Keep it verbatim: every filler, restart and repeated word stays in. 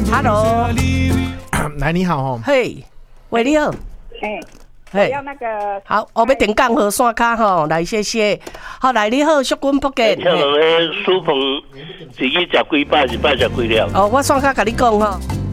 ，Hello， 来你好哦， 嘿，喂你好， 哎，我嘿， 要那个好，我要电讲和线卡吼，来谢谢，好来你好，淑君福建， 像那个书棚，一日食几百，一百食几了。 哦，我线卡甲你讲吼。